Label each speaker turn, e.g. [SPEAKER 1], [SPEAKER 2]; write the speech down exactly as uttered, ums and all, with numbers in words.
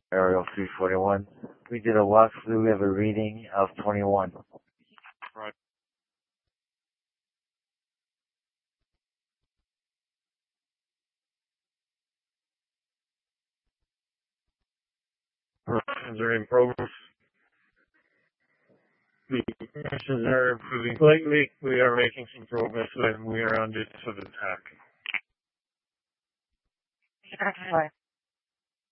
[SPEAKER 1] Ariel three forty-one. We did a walkthrough. We have a reading of twenty-one.
[SPEAKER 2] Right. Corrections are in progress. The conditions are improving slightly. We are making some progress when we are on this sort of attack.
[SPEAKER 3] Right.